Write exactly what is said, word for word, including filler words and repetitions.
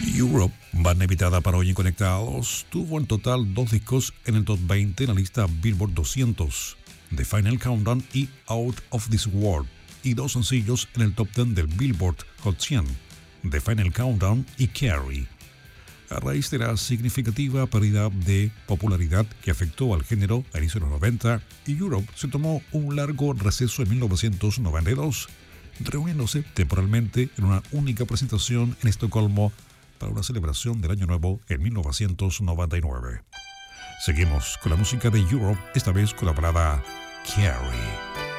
Europe, banda invitada para hoy en Conectados, tuvo en total dos discos en el top veinte en la lista Billboard doscientos, The Final Countdown y Out of This World, y dos sencillos en el top diez del Billboard Hot cien, The Final Countdown y Carrie. A raíz de la significativa pérdida de popularidad que afectó al género a inicios de los noventa, Europe se tomó un largo receso en mil novecientos noventa y dos, reuniéndose temporalmente en una única presentación en Estocolmo para una celebración del Año Nuevo en mil novecientos noventa y nueve. Seguimos con la música de Europe, esta vez con la balada Carrie.